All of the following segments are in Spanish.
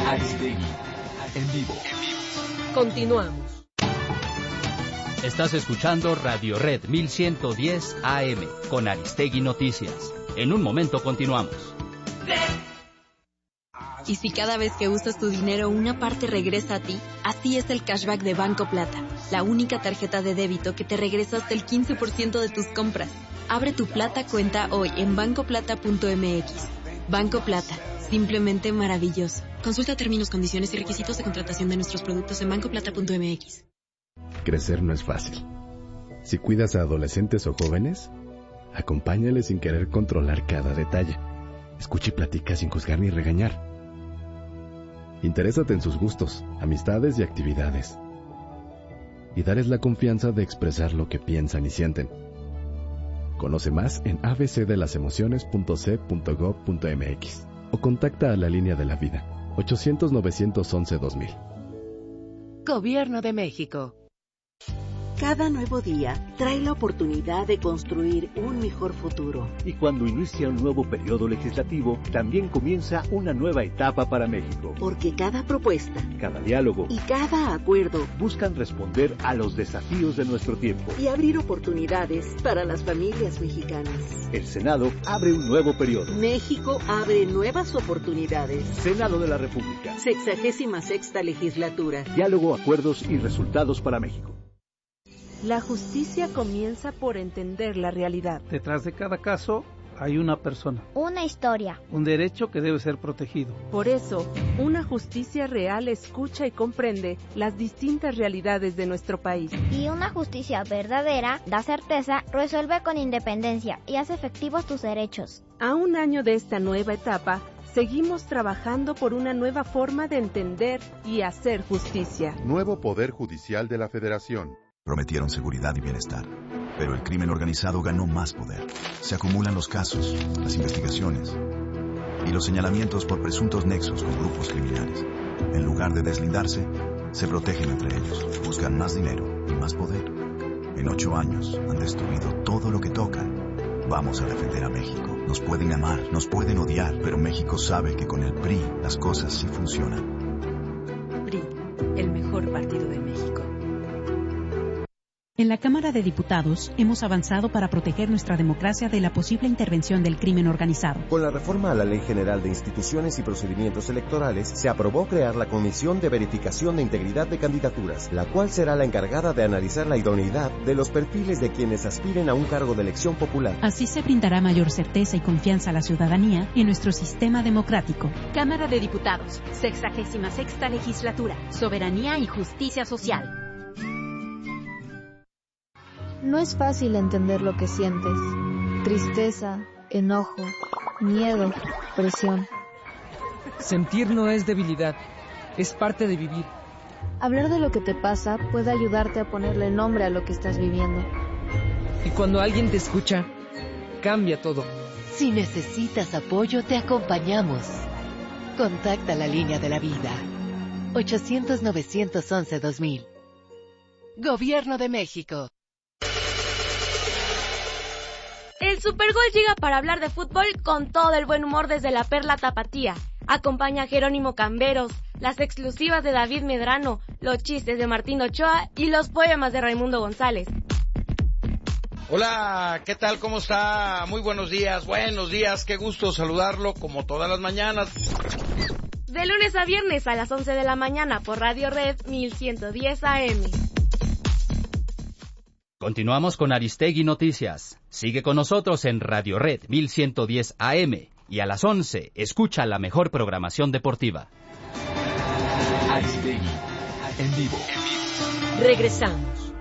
Aristegui, en vivo. Continuamos. Estás escuchando Radio Red 1110 AM con Aristegui Noticias. En un momento continuamos. Y si cada vez que usas tu dinero una parte regresa a ti, así es el cashback de Banco Plata, la única tarjeta de débito que te regresa hasta el 15% de tus compras. Abre tu Plata cuenta hoy en bancoplata.mx. Banco Plata, simplemente maravilloso. Consulta términos, condiciones y requisitos de contratación de nuestros productos en bancoplata.mx. Crecer no es fácil. Si cuidas a adolescentes o jóvenes, acompáñales sin querer controlar cada detalle. Escucha y platica sin juzgar ni regañar. Interésate en sus gustos, amistades y actividades. Y darles la confianza de expresar lo que piensan y sienten. Conoce más en abcdelasemociones.c.gov.mx o contacta a la línea de la vida, 800-911-2000. Gobierno de México. Cada nuevo día trae la oportunidad de construir un mejor futuro. Y cuando inicia un nuevo periodo legislativo, también comienza una nueva etapa para México. Porque cada propuesta, cada diálogo y cada acuerdo buscan responder a los desafíos de nuestro tiempo y abrir oportunidades para las familias mexicanas. El Senado abre un nuevo periodo. México abre nuevas oportunidades. Senado de la República. 66ª legislatura. Diálogo, acuerdos y resultados para México. La justicia comienza por entender la realidad. Detrás de cada caso hay una persona. Una historia. Un derecho que debe ser protegido. Por eso, una justicia real escucha y comprende las distintas realidades de nuestro país. Y una justicia verdadera da certeza, resuelve con independencia y hace efectivos tus derechos. A un año de esta nueva etapa, seguimos trabajando por una nueva forma de entender y hacer justicia. Nuevo Poder Judicial de la Federación. Prometieron seguridad y bienestar, pero el crimen organizado ganó más poder. Se acumulan los casos, las investigaciones y los señalamientos por presuntos nexos con grupos criminales. En lugar de deslindarse, se protegen entre ellos, buscan más dinero y más poder. En 8 años han destruido todo lo que tocan. Vamos a defender a México. Nos pueden amar, nos pueden odiar, pero México sabe que con el PRI las cosas sí funcionan. PRI, el mejor partido de México. En la Cámara de Diputados hemos avanzado para proteger nuestra democracia de la posible intervención del crimen organizado. Con la reforma a la Ley General de Instituciones y Procedimientos Electorales, se aprobó crear la Comisión de Verificación de Integridad de Candidaturas, la cual será la encargada de analizar la idoneidad de los perfiles de quienes aspiren a un cargo de elección popular. Así se brindará mayor certeza y confianza a la ciudadanía en nuestro sistema democrático. Cámara de Diputados, 66ª Legislatura, Soberanía y Justicia Social. No es fácil entender lo que sientes. Tristeza, enojo, miedo, presión. Sentir no es debilidad, es parte de vivir. Hablar de lo que te pasa puede ayudarte a ponerle nombre a lo que estás viviendo. Y cuando alguien te escucha, cambia todo. Si necesitas apoyo, te acompañamos. Contacta la línea de la vida. 800-911-2000. Gobierno de México. El Supergol llega para hablar de fútbol con todo el buen humor desde la Perla Tapatía. Acompaña a Jerónimo Camberos, las exclusivas de David Medrano, los chistes de Martín Ochoa y los poemas de Raimundo González. Hola, ¿qué tal? ¿Cómo está? Muy buenos días, qué gusto saludarlo como todas las mañanas. De lunes a viernes a las 11 de la mañana por Radio Red 1110 AM. Continuamos con Aristegui Noticias. Sigue con nosotros en Radio Red 1110 AM y a las 11 escucha la mejor programación deportiva. Aristegui, en vivo. Regresamos.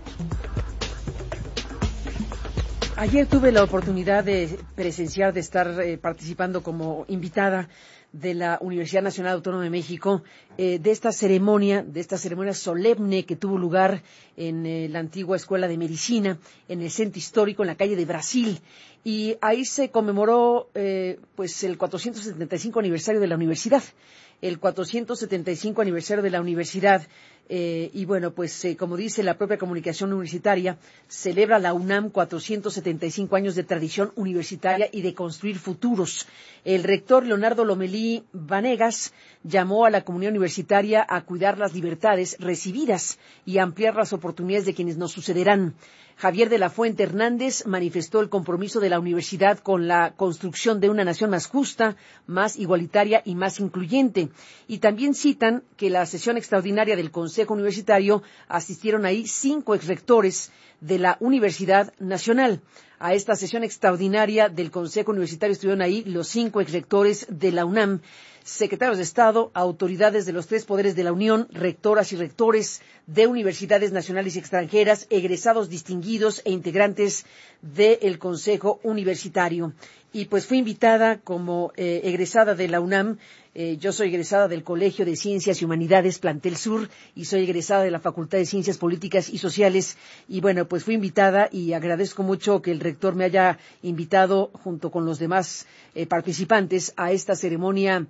Ayer tuve la oportunidad de presenciar, de estar participando como invitada de la Universidad Nacional Autónoma de México, de esta ceremonia solemne que tuvo lugar en la antigua Escuela de Medicina, en el Centro Histórico, en la calle de Brasil. Y ahí se conmemoró pues el 475 aniversario de la universidad. El 475 aniversario de la universidad Y bueno, pues como dice la propia comunicación universitaria, celebra la UNAM 475 años de tradición universitaria y de construir futuros. El rector Leonardo Lomelí Vanegas llamó a la comunidad universitaria a cuidar las libertades recibidas y ampliar las oportunidades de quienes nos sucederán. Javier de la Fuente Hernández manifestó el compromiso de la universidad con la construcción de una nación más justa, más igualitaria y más incluyente. Y también citan que la sesión extraordinaria del Consejo Universitario asistieron ahí 5 exrectores de la Universidad Nacional. A esta sesión extraordinaria del Consejo Universitario estuvieron ahí los 5 exrectores de la UNAM, secretarios de Estado, autoridades de los 3 poderes de la Unión, rectoras y rectores de universidades nacionales y extranjeras, egresados distinguidos e integrantes del Consejo Universitario. Y pues fui invitada como egresada de la UNAM. Yo soy egresada del Colegio de Ciencias y Humanidades Plantel Sur y soy egresada de la Facultad de Ciencias Políticas y Sociales. Y bueno, pues fui invitada y agradezco mucho que el rector me haya invitado junto con los demás participantes a esta ceremonia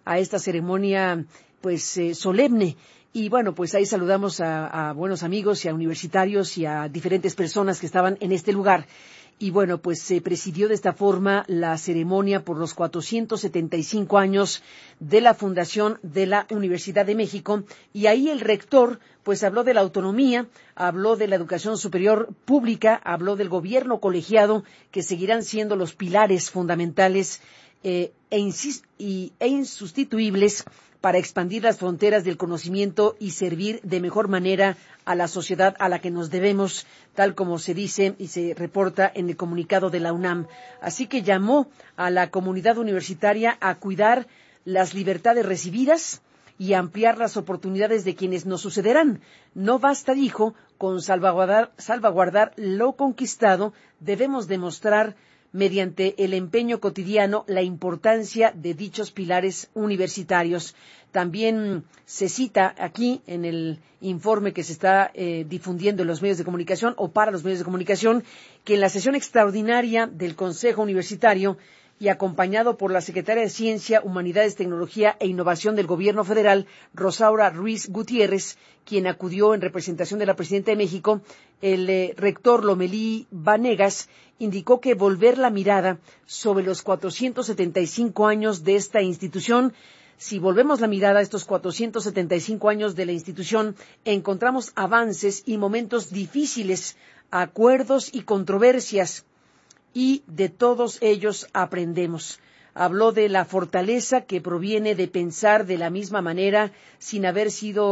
pues solemne. Y bueno, pues ahí saludamos a buenos amigos y a universitarios y a diferentes personas que estaban en este lugar. Y bueno, pues se presidió de esta forma la ceremonia por los 475 años de la fundación de la Universidad de México. Y ahí el rector pues habló de la autonomía, habló de la educación superior pública, habló del gobierno colegiado, que seguirán siendo los pilares fundamentales e insustituibles para expandir las fronteras del conocimiento y servir de mejor manera a la sociedad a la que nos debemos, tal como se dice y se reporta en el comunicado de la UNAM. Así que llamó a la comunidad universitaria a cuidar las libertades recibidas y ampliar las oportunidades de quienes nos sucederán. No basta, dijo, con salvaguardar lo conquistado, debemos demostrar mediante el empeño cotidiano la importancia de dichos pilares universitarios. También se cita aquí en el informe que se está difundiendo en los medios de comunicación o para los medios de comunicación que en la sesión extraordinaria del Consejo Universitario y acompañado por la Secretaria de Ciencia, Humanidades, Tecnología e Innovación del Gobierno Federal, Rosaura Ruiz Gutiérrez, quien acudió en representación de la Presidenta de México, el rector Lomelí Vanegas indicó que volver la mirada sobre los 475 años de esta institución. Si volvemos la mirada a estos 475 años de la institución, encontramos avances y momentos difíciles, acuerdos y controversias, y de todos ellos aprendemos. Habló de la fortaleza que proviene de pensar de la misma manera sin haber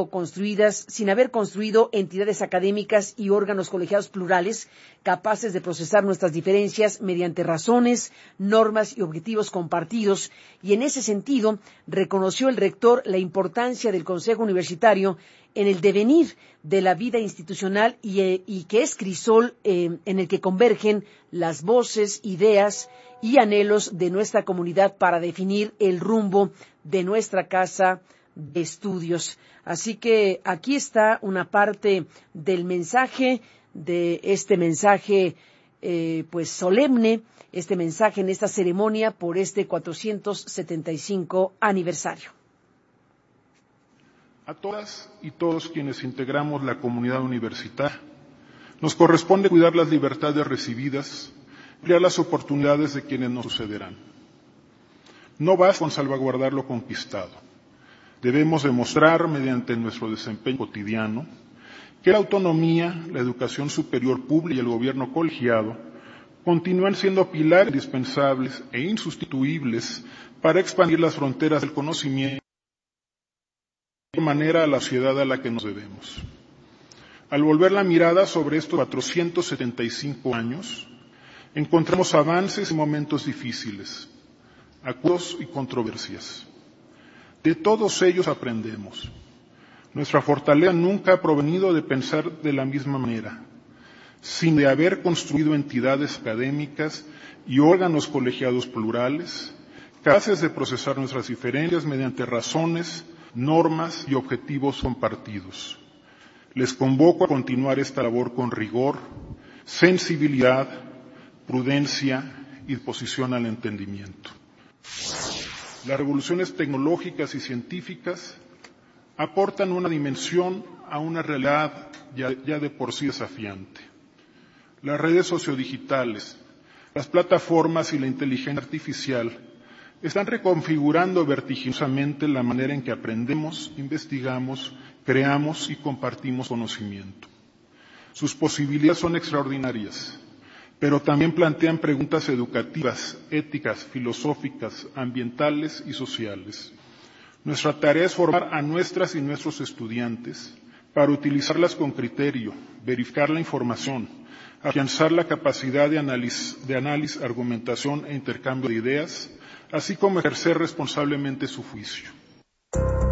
construido entidades académicas y órganos colegiados plurales capaces de procesar nuestras diferencias mediante razones, normas y objetivos compartidos. Y en ese sentido, reconoció el rector la importancia del Consejo Universitario en el devenir de la vida institucional y que es crisol en el que convergen las voces, ideas y anhelos de nuestra comunidad para definir el rumbo de nuestra casa de estudios. Así que aquí está una parte del mensaje, de este mensaje pues solemne, este mensaje en esta ceremonia por este 475 aniversario. A todas y todos quienes integramos la comunidad universitaria, nos corresponde cuidar las libertades recibidas, crear las oportunidades de quienes nos sucederán. No basta con salvaguardar lo conquistado. Debemos demostrar, mediante nuestro desempeño cotidiano, que la autonomía, la educación superior pública y el gobierno colegiado continúan siendo pilares indispensables e insustituibles para expandir las fronteras del conocimiento de manera a la sociedad a la que nos debemos. Al volver la mirada sobre estos 475 años, encontramos avances y momentos difíciles, acuerdos y controversias. De todos ellos aprendemos. Nuestra fortaleza nunca ha provenido de pensar de la misma manera, sino de haber construido entidades académicas y órganos colegiados plurales, capaces de procesar nuestras diferencias mediante razones, normas y objetivos compartidos. Les convoco a continuar esta labor con rigor, sensibilidad, prudencia y disposición al entendimiento. Las revoluciones tecnológicas y científicas aportan una dimensión a una realidad ya de por sí desafiante. Las redes sociodigitales, las plataformas y la inteligencia artificial están reconfigurando vertiginosamente la manera en que aprendemos, investigamos, creamos y compartimos conocimiento. Sus posibilidades son extraordinarias, pero también plantean preguntas educativas, éticas, filosóficas, ambientales y sociales. Nuestra tarea es formar a nuestras y nuestros estudiantes para utilizarlas con criterio, verificar la información, afianzar la capacidad de análisis, argumentación e intercambio de ideas, así como ejercer responsablemente su juicio.